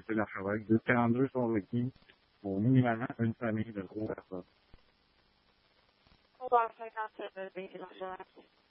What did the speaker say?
c'est l'archevêque. 42 sont requis pour minimalement une famille de 3 personnes. Au bar 57, c'est l'archevêque.